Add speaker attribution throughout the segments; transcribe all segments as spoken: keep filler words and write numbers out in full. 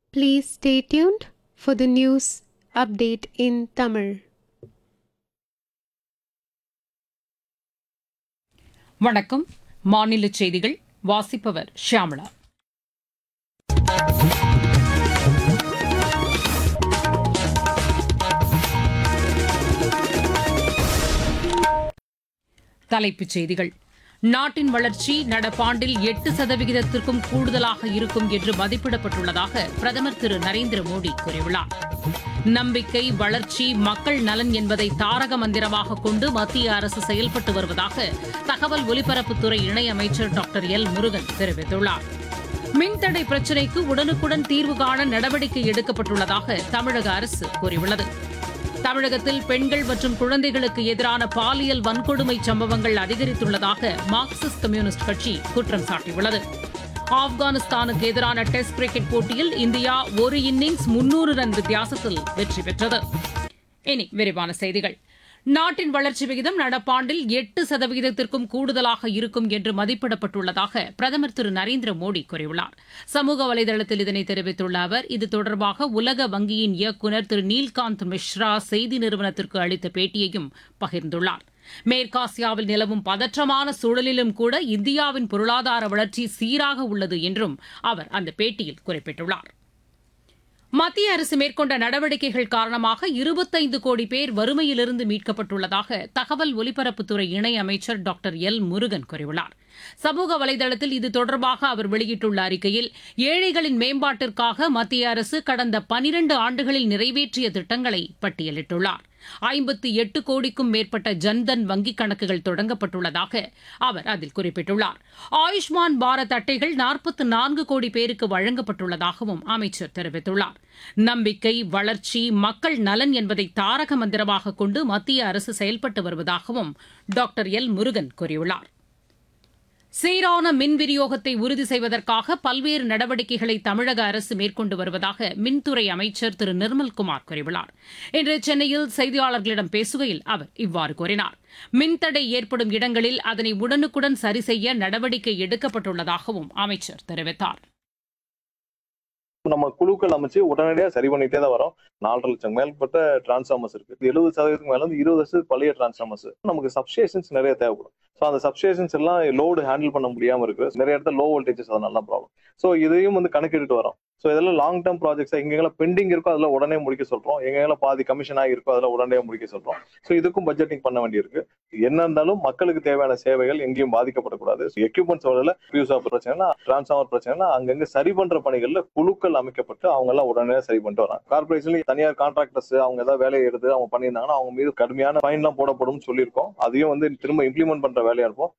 Speaker 1: Please stay tuned for the news update in Tamil.
Speaker 2: வணக்கம். மாநில செய்திகள் வாசிப்பவர் ஷியாமளா. தலைப்புச் செய்திகள். நாட்டின் வளர்ச்சி நடப்பாண்டில் எட்டு சதவிகிதத்திற்கும் கூடுதலாக இருக்கும் என்று மதிப்பிடப்பட்டுள்ளதாக பிரதமர் திரு நரேந்திர மோடி கூறியுள்ளார். நம்பிக்கை, வளர்ச்சி, மக்கள் நலன் என்பதை தாரக மந்திரமாக கொண்டு மத்திய அரசு செயல்பட்டு வருவதாக தகவல் ஒலிபரப்புத்துறை இணையமைச்சர் டாக்டர் எல் முருகன் தெரிவித்துள்ளார். மின்தடை பிரச்சினைக்கு உடனுக்குடன் தீர்வு காண நடவடிக்கை எடுக்கப்பட்டுள்ளதாக தமிழக அரசு கூறியுள்ளது. தமிழகத்தில் பெண்கள் மற்றும் குழந்தைகளுக்கு எதிரான பாலியல் வன்கொடுமை சம்பவங்கள் அதிகரித்துள்ளதாக மார்க்சிஸ்ட் கம்யூனிஸ்ட் கட்சி குற்றம் சாட்டியுள்ளது. ஆப்கானிஸ்தானுக்கு எதிரான டெஸ்ட் கிரிக்கெட் போட்டியில் இந்தியா ஒரு இன்னிங்ஸ் முன்னூறு ரன் வித்தியாசத்தில் வெற்றி பெற்றது. இனி விரிவான செய்திகள். நாட்டின் வளர்ச்சி விகிதம் நடப்பாண்டில் எட்டு சதவிகிதத்திற்கும் கூடுதலாக இருக்கும் என்று மதிப்பிடப்பட்டுள்ளதாக பிரதமர் திரு நரேந்திர மோடி கூறியுள்ளார். சமூக வலைதளத்தில் இதனை தெரிவித்துள்ள அவர், இது தொடர்பாக உலக வங்கியின் இயக்குநர் திரு நீல்காந்த் மிஸ்ரா செய்தி நிறுவனத்திற்கு அளித்த பேட்டியையும் பகிர்ந்துள்ளார். மேற்காசியாவில் நிலவும் பதற்றமான சூழலிலும் கூட இந்தியாவின் பொருளாதார வளர்ச்சி சீராக உள்ளது என்றும் அவர் அந்த பேட்டியில் குறிப்பிட்டுள்ளார். மத்திய அரசு மேற்கொண்ட நடவடிக்கைகள் காரணமாக இருபத்தைந்து கோடி பேர் வறுமையிலிருந்து மீட்கப்பட்டுள்ளதாக தகவல் ஒலிபரப்புத்துறை இணையமைச்சர் டாக்டர் எல் முருகன் கூறியுள்ளார். சமூக வலைதளத்தில் இது தொடர்பாக அவர் வெளியிட்டுள்ள அறிக்கையில், ஏழைகளின் மேம்பாட்டிற்காக மத்திய அரசு கடந்த பனிரண்டு ஆண்டுகளில் நிறைவேற்றிய திட்டங்களை பட்டியலிட்டுள்ளார். ஐம்பத்தி எட்டு கோடிக்கும் மேற்பட்ட ஜன்தன் வங்கிக் கணக்குகள் தொடங்கப்பட்டுள்ளதாக அவர் அதில் குறிப்பிட்டுள்ளார். ஆயுஷ்மான் பாரத் அட்டைகள் நாற்பத்தி நான்கு கோடி பேருக்கு வழங்கப்பட்டுள்ளதாகவும் அமைச்சர் தெரிவித்துள்ளார். நம்பிக்கை, வளர்ச்சி, மக்கள் நலன் என்பதை தாரக மந்திரமாக கொண்டு மத்திய அரசு செயல்பட்டு வருவதாகவும் டாக்டர் எல் முருகன் கூறியுள்ளார். சீரான மின் விநியோகத்தை உறுதி செய்வதற்காக பல்வேறு நடவடிக்கைகளை தமிழக அரசு மேற்கொண்டு வருவதாக மின்துறை அமைச்சர் திரு நிர்மல்குமார் கூறியுள்ளார். இன்று சென்னையில் செய்தியாளர்களிடம் பேசுகையில் அவர் இவ்வாறு கூறினார். மின்தடை ஏற்படும் இடங்களில் அதனை உடனுக்குடன் சரி செய்ய நடவடிக்கை எடுக்கப்பட்டுள்ளதாகவும் அமைச்சர் தெரிவித்தார்.
Speaker 3: நம்ம குழுக்கள் அமைச்சு உடனடியா சரி பண்ணிட்டே தான் வரோம். நாலரை லட்சம் மேற்பட்ட டிரான்ஸ்ஃபார்மர்ஸ் இருக்கு. எழுபது சதவீதத்துக்கு மேல வந்து இருபது வருஷத்துக்கு பழைய டிரான்ஸ்ஃபார்மர்ஸ். நமக்கு சப்ஸ்டேஷன்ஸ் நிறைய தேவைப்படும். ஸோ அந்த சப்ஸ்டேஷன்ஸ் எல்லாம் லோடு ஹேண்டில் பண்ண முடியாம இருக்கு. நிறைய இடத்துல லோ வோல்டேஜஸ் அதனால ப்ராப்ளம். ஸோ இதையும் வந்து கணக்கிட்டு வரோம். ஸோ இதெல்லாம் லாங் டேர்ம் ப்ராஜெக்ட்ஸ் எங்கெல்லாம் பெண்டிங் இருக்கோ அதில் உடனே முடிக்க சொல்றோம். எங்கெல்லாம் பாதி கமிஷன் ஆகிருக்கோ அதில் உடனே முடிக்க சொல்றோம். ஸோ இதுக்கும் பட்ஜெட்டிங் பண்ண வேண்டியிருக்கு. என்ன இருந்தாலும் மக்களுக்கு தேவையான சேவைகள் எங்கேயும் பாதிக்கப்படக்கூடாது. எக்யூப்மெண்ட்ஸ் வரல, ஃபியூஸ் ஆஃப் பிரச்சனை, டிரான்ஸ்ஃபார்மர் பிரச்சனை, அங்கங்க சரி பண்ற பணிகள்ல குழுக்கள் அமைக்கப்பட்டு அவங்க எல்லாம் உடனே சரி பண்ணிட்டு வராங்க. கார்பரேஷன்ல தனியார் கான்ட்ராக்டர்ஸ் அவங்க ஏதாவது வேலையை எடுத்து அவங்க பண்ணியிருந்தாங்கன்னா அவங்க மீது கடுமையான ஃபைன் எல்லாம் போடப்படும் சொல்லியிருக்கோம். அதையும் வந்து திரும்ப இம்ப்ளிமெண்ட் பண்ற வேலையா இருப்போம்.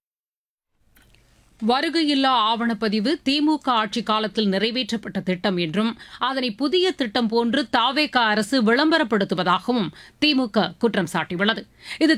Speaker 2: வருகையில்லா ஆவணப்பதிவு திமுக ஆட்சி காலத்தில் நிறைவேற்றப்பட்ட திட்டம் என்றும் அதனை புதிய திட்டம் போன்று தாவேகா அரசு விளம்பரப்படுத்துவதாகவும் திமுக குற்றம் சாட்டியுள்ளது. இது